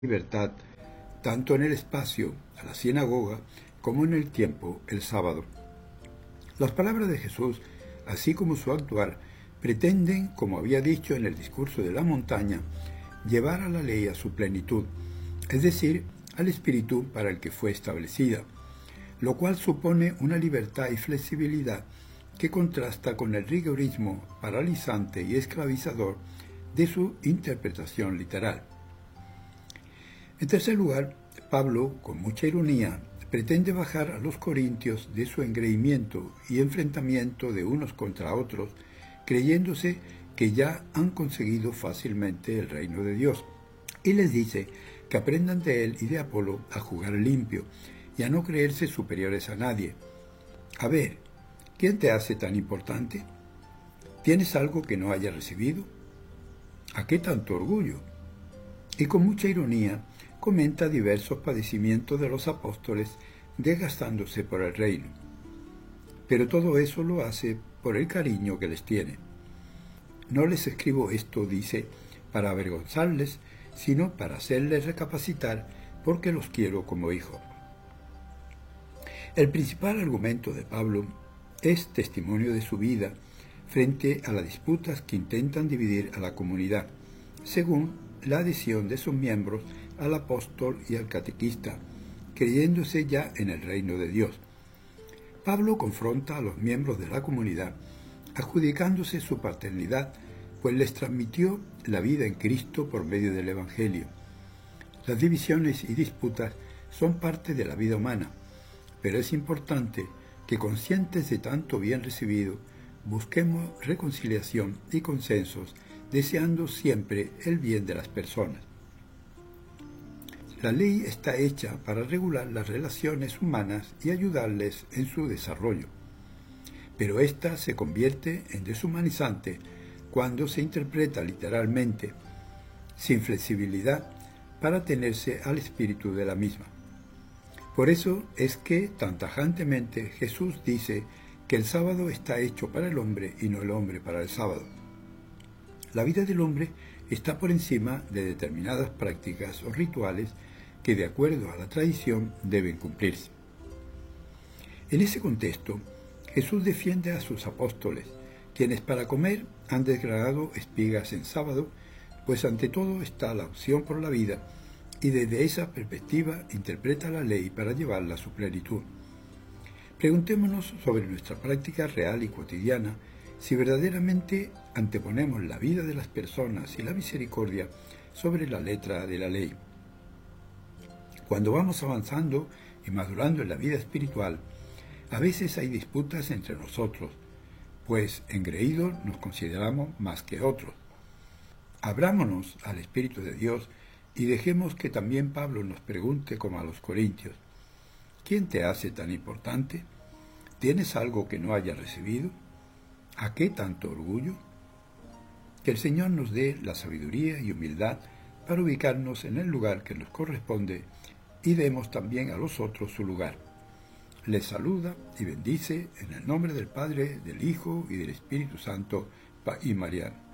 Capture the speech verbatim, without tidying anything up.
libertad, tanto en el espacio, a la sinagoga, como en el tiempo, el sábado. Las palabras de Jesús, así como su actuar, pretenden, como había dicho en el discurso de la montaña, llevar a la ley a su plenitud, es decir, al espíritu para el que fue establecida, lo cual supone una libertad y flexibilidad que contrasta con el rigorismo paralizante y esclavizador de su interpretación literal. En tercer lugar, Pablo, con mucha ironía, pretende bajar a los corintios de su engreimiento y enfrentamiento de unos contra otros, creyéndose que ya han conseguido fácilmente el reino de Dios, y les dice que aprendan de él y de Apolo a jugar limpio y a no creerse superiores a nadie. A ver, ¿quién te hace tan importante? ¿Tienes algo que no haya recibido? ¿A qué tanto orgullo? Y con mucha ironía comenta diversos padecimientos de los apóstoles desgastándose por el reino. Pero todo eso lo hace por el cariño que les tiene. No les escribo esto, dice, para avergonzarles, sino para hacerles recapacitar porque los quiero como hijos. El principal argumento de Pablo es testimonio de su vida frente a las disputas que intentan dividir a la comunidad, según la adhesión de sus miembros al apóstol y al catequista, creyéndose ya en el reino de Dios. Pablo confronta a los miembros de la comunidad, adjudicándose su paternidad, pues les transmitió la vida en Cristo por medio del Evangelio. Las divisiones y disputas son parte de la vida humana, pero es importante que, conscientes de tanto bien recibido, busquemos reconciliación y consensos, deseando siempre el bien de las personas. La ley está hecha para regular las relaciones humanas y ayudarles en su desarrollo, pero ésta se convierte en deshumanizante cuando se interpreta literalmente, sin flexibilidad para atenerse al espíritu de la misma. Por eso es que tan tajantemente Jesús dice que el sábado está hecho para el hombre y no el hombre para el sábado. La vida del hombre está por encima de determinadas prácticas o rituales que, de acuerdo a la tradición, deben cumplirse. En ese contexto, Jesús defiende a sus apóstoles, quienes para comer han desgranado espigas en sábado, pues ante todo está la opción por la vida, y desde esa perspectiva interpreta la ley para llevarla a su plenitud. Preguntémonos sobre nuestra práctica real y cotidiana, si verdaderamente anteponemos la vida de las personas y la misericordia sobre la letra de la ley. Cuando vamos avanzando y madurando en la vida espiritual, a veces hay disputas entre nosotros, pues engreídos nos consideramos más que otros. Abrámonos al Espíritu de Dios y dejemos que también Pablo nos pregunte como a los corintios: ¿quién te hace tan importante? ¿Tienes algo que no hayas recibido? ¿A qué tanto orgullo? Que el Señor nos dé la sabiduría y humildad para ubicarnos en el lugar que nos corresponde y demos también a los otros su lugar. Les saluda y bendice en el nombre del Padre, del Hijo y del Espíritu Santo y Mariano.